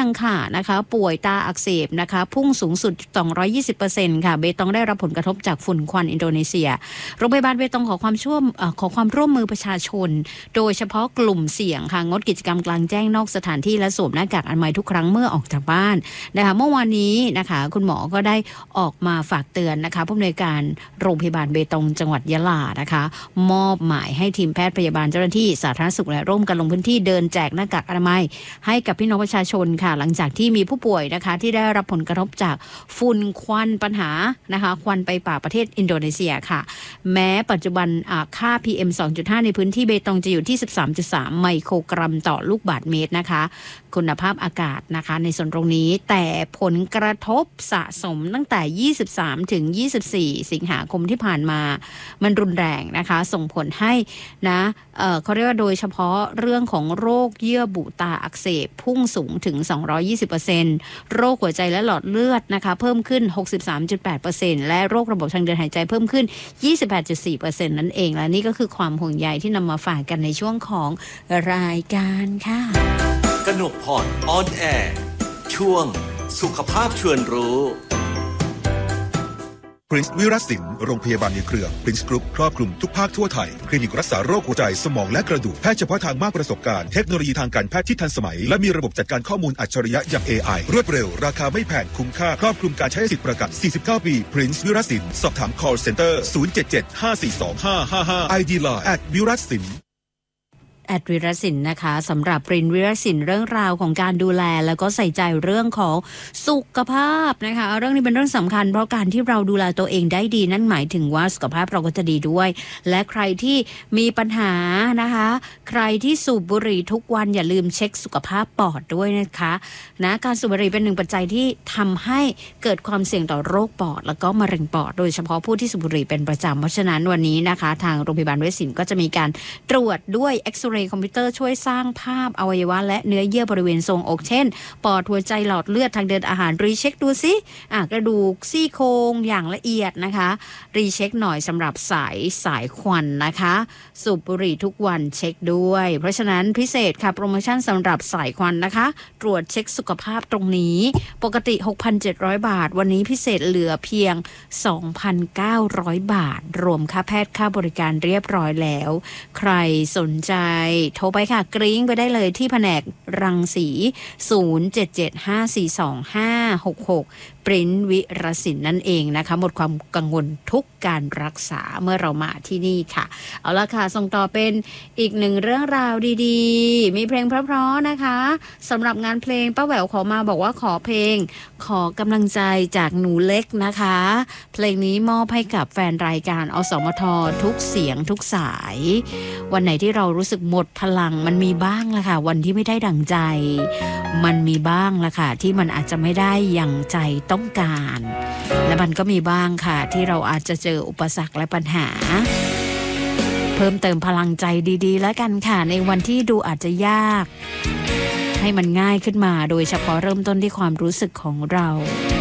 งค่ะนะคะป่วยตาอักเสบนะคะพุ่งสูงสุด 220% ค่ะเบตงได้รับผลกระทบจากฝุ่นควันอินโดนีเซียโรงพยาบาลเบตงขอความร่วมมือประชาชนโดยเฉพาะกลุ่มเสี่ยงค่ะงดกิจกรรมกลางแจ้งนอกสถานที่และสวมหน้ากากอนามัยทุกครั้งเมื่อออกจากบ้านนะคะเมื่อวานนี้นะคะคุณหมอก็ได้ออกมาฝากเตือนนะคะผู้อำนวยการโรงพยาบาลเบตงจังหวัดยะลานะคะมอบหมายให้ทีมแพทย์พยาบาลเจ้าหน้าที่สาธารณสุขและร่วมกันลงพื้นที่เดินแจกหน้ากากอนามัยให้กับพี่น้องประชาชนค่ะหลังจากที่มีผู้ป่วยนะคะที่ได้รับผลกระทบจากฝุ่นควันปัญหานะคะควันไปป่าประเทศอินโดนีเซียค่ะแม้ปัจจุบันค่า PM 2.5 ในพื้นที่เบตงจะอยู่ที่ 13.3 ไมโครกรัมต่อลูกบาศก์เมตรนะคะคุณภาพอากาศนะคะในส่วนตรงนี้แต่ผลกระทบสะสมตั้งแต่ 23 ถึง 24 สิงหาคมที่ผ่านมามันรุนแรงนะคะส่งผลให้นะเขาเรียกว่าโดยเฉพาะเรื่องของโรคเยื่อบุตาอักเสบพุ่งสูงถึง 220% โรคหัวใจและหลอดเลือดนะคะเพิ่มขึ้น 63.8% และโรคระบบทางเดินหายใจเพิ่มขึ้น 28.4% นั่นเองและนี่ก็คือความห่วงใยที่นำมาฝากกันในช่วงของรายการค่ะกนกพรออนแอร์ช่วงสุขภาพชวนรู้ Prince วิรัตสินโรงพยาบาลในเครือ Prince Group ครอบคลุมทุกภาคทั่วไทยคลินิกรักษาโรคหัวใจสมองและกระดูกแพทย์เฉพาะทางมากประสบการณ์เทคโนโลยีทางการแพทย์ที่ทันสมัยและมีระบบจัดการข้อมูลอัจฉริยะอย่าง AI รวดเร็วราคาไม่แพงคุ้มค่าครอบคลุมการใช้สิทธิประกัน49 ปี Prince วิรัตสินสอบถาม call center 077-542-555 ID Line @วิรัตสินวิรศิลป์นะคะสำหรับปรินวิรศิลป์เรื่องราวของการดูแลแล้วก็ใส่ใจเรื่องของสุขภาพนะคะเรื่องนี้เป็นเรื่องสำคัญเพราะการที่เราดูแลตัวเองได้ดีนั่นหมายถึงว่าสุขภาพเราก็จะดีด้วยและใครที่มีปัญหานะคะใครที่สูบบุหรี่ทุกวันอย่าลืมเช็คสุขภาพปอดด้วยนะคะการสูบบุหรี่เป็นหนึ่งปัจจัยที่ทำให้เกิดความเสี่ยงต่อโรคปอดแล้วก็มะเร็งปอดโดยเฉพาะผู้ที่สูบบุหรี่เป็นประจำเพราะฉะนั้นวันนี้นะคะทางโรงพยาบาลวิรศิลป์ก็จะมีการตรวจด้วยเอ็กซเรย์คอมพิวเตอร์ช่วยสร้างภาพอวัยวะและเนื้อเยื่อบริเวณทรวงอกเช่นปอดหัวใจหลอดเลือดทางเดินอาหารรีเช็คดูซิกระดูกซี่โครงอย่างละเอียดนะคะรีเช็คหน่อยสำหรับสายควันนะคะสูบบุหรี่ทุกวันเช็คด้วยเพราะฉะนั้นพิเศษค่ะโปรโมชั่นสำหรับสายควันนะคะตรวจเช็คสุขภาพตรงนี้ปกติ 6,700 บาทวันนี้พิเศษเหลือเพียง 2,900 บาทรวมค่าแพทย์ค่าบริการเรียบร้อยแล้วใครสนใจโทรไปค่ะกริ้งไปได้เลยที่แผนกรังสี0775425566ปริ้นวิรศิลป์นั่นเองนะคะหมดความกังวลทุกการรักษาเมื่อเรามาที่นี่ค่ะเอาละค่ะส่งต่อเป็นอีกหนึ่งเรื่องราวดีๆมีเพลงเพราะๆนะคะสำหรับงานเพลงป้าแหววขอมาบอกว่าขอเพลงขอกำลังใจจากหนูเล็กนะคะเพลงนี้มอบให้กับแฟนรายการอสมททุกเสียงทุกสายวันไหนที่เรารู้สึกหมดพลังมันมีบ้างละค่ะวันที่ไม่ได้ดั่งใจมันมีบ้างละค่ะที่มันอาจจะไม่ได้อย่างใจต้องการและมันก็มีบ้างค่ะที่เราอาจจะเจออุปสรรคและปัญหาเพิ่มเติมพลังใจดีๆแล้วกันค่ะในวันที่ดูอาจจะยากให้มันง่ายขึ้นมาโดยเฉพาะเริ่มต้นที่ความรู้สึกของเรา